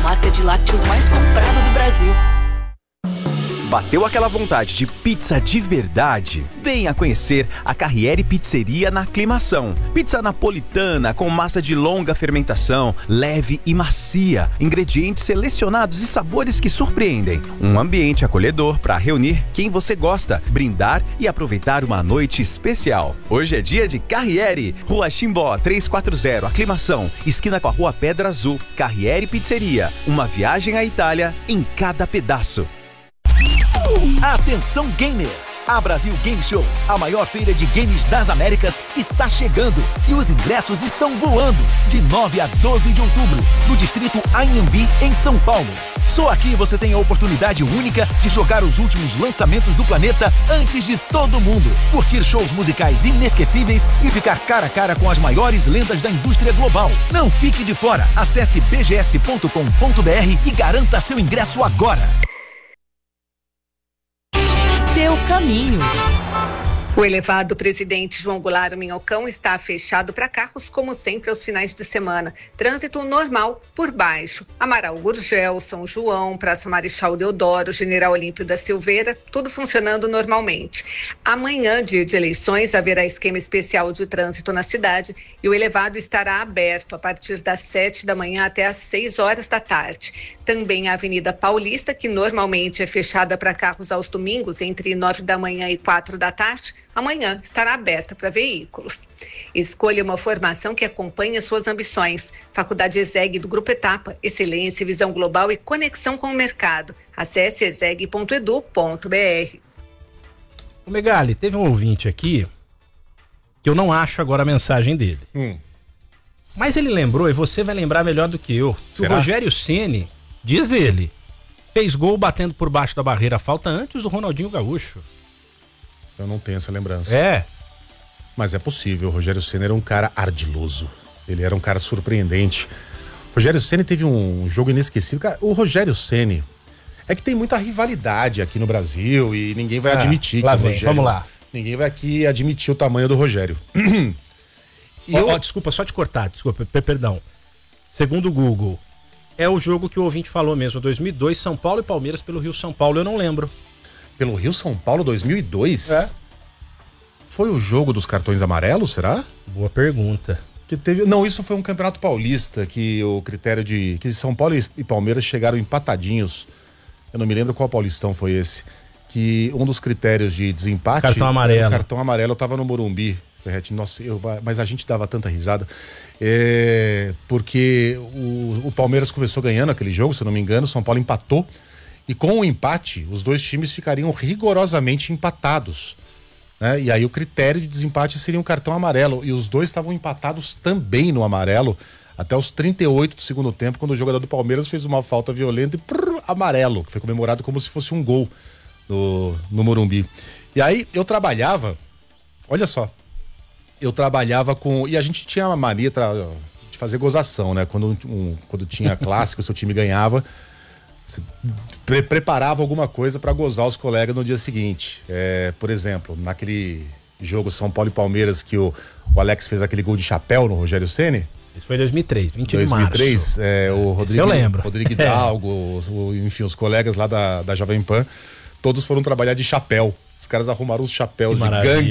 marca de lácteos mais comprada do Brasil. Bateu aquela vontade de pizza de verdade? Venha conhecer a Carriere Pizzeria na Aclimação. Pizza napolitana com massa de longa fermentação, leve e macia, ingredientes selecionados e sabores que surpreendem. Um ambiente acolhedor para reunir quem você gosta, brindar e aproveitar uma noite especial. Hoje é dia de Carriere, Rua Chimbó 340, Aclimação, esquina com a Rua Pedra Azul. Carriere Pizzeria, uma viagem à Itália em cada pedaço. Atenção gamer! A Brasil Game Show, a maior feira de games das Américas, está chegando e os ingressos estão voando de 9 a 12 de outubro, no distrito Anhembi, em São Paulo. Só aqui você tem a oportunidade única de jogar os últimos lançamentos do planeta antes de todo mundo, curtir shows musicais inesquecíveis e ficar cara a cara com as maiores lendas da indústria global. Não fique de fora, acesse bgs.com.br e garanta seu ingresso agora. Seu caminho. O elevado Presidente João Goulart Minhocão está fechado para carros, como sempre, aos finais de semana. Trânsito normal por baixo. Amaral Gurgel, São João, Praça Marechal Deodoro, General Olímpio da Silveira, tudo funcionando normalmente. Amanhã, dia de eleições, haverá esquema especial de trânsito na cidade e o elevado estará aberto a partir das 7 da manhã até às 6 horas da tarde. Também a Avenida Paulista, que normalmente é fechada para carros aos domingos, entre 9 da manhã e 4 da tarde, amanhã estará aberta para veículos. Escolha uma formação que acompanhe suas ambições. Faculdade ESEG do Grupo Etapa, excelência, visão global e conexão com o mercado. Acesse eseg.edu.br. O Megali, teve um ouvinte aqui que eu não acho agora a mensagem dele. Mas ele lembrou, e você vai lembrar melhor do que eu, que o Rogério Ceni, diz ele, fez gol batendo por baixo da barreira, falta antes do Ronaldinho Gaúcho. Eu não tenho essa lembrança. É. Mas é possível. O Rogério Ceni era um cara ardiloso. Ele era um cara surpreendente. O Rogério Ceni teve um jogo inesquecível. Cara, o Rogério Ceni é que tem muita rivalidade aqui no Brasil e ninguém vai admitir que o Rogério... Vamos lá. Ninguém vai aqui admitir o tamanho do Rogério. Desculpa, só te cortar, perdão. Segundo o Google, é o jogo que o ouvinte falou mesmo, 2002, São Paulo e Palmeiras pelo Rio São Paulo, eu não lembro. Pelo Rio São Paulo 2002? É. Foi o jogo dos cartões amarelos, será? Boa pergunta. Que teve... Não, isso foi um campeonato paulista, que o critério de... que São Paulo e Palmeiras chegaram empatadinhos. Eu não me lembro qual paulistão foi esse. Que um dos critérios de desempate... Cartão amarelo. O cartão amarelo tava no Morumbi. Nossa, mas a gente dava tanta risada. Porque o Palmeiras começou ganhando aquele jogo, se eu não me engano, São Paulo empatou. E com o empate, os dois times ficariam rigorosamente empatados, né? E aí o critério de desempate seria um cartão amarelo. E os dois estavam empatados também no amarelo, até os 38 do segundo tempo, quando o jogador do Palmeiras fez uma falta violenta e amarelo, que foi comemorado como se fosse um gol no Morumbi. E aí eu trabalhava, olha só, e a gente tinha uma mania de fazer gozação, né? Quando tinha clássico, seu time ganhava, você preparava alguma coisa para gozar os colegas no dia seguinte. Por exemplo, naquele jogo São Paulo e Palmeiras que o Alex fez aquele gol de chapéu no Rogério Ceni. Isso foi em 2003, 20 de março. 2003, o Rodrigo, eu lembro. Rodrigo Hidalgo, enfim, os colegas lá da Jovem Pan, todos foram trabalhar de chapéu. Os caras arrumaram os chapéus de gangue